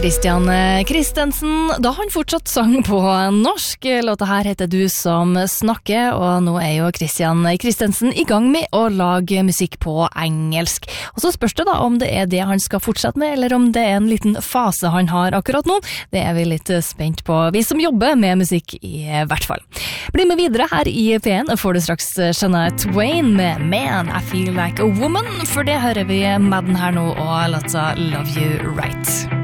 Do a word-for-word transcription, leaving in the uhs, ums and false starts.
Christian Christensen, da han fortsatt sang på norsk. Låta her heter Du som snakker, og nå er jo Christian Christensen i gang med å lage musikk på engelsk. Og så spørs det da om det er det han skal fortsette med, eller om det er en liten fase han har akkurat nå. Det er vi litt spent på, vi som jobber med musikk i hvert fall. Bli med videre her i P en, får du straks Shania Twain med Man, I Feel Like a Woman. For det hører vi Madden her nå, og låta Love You Right.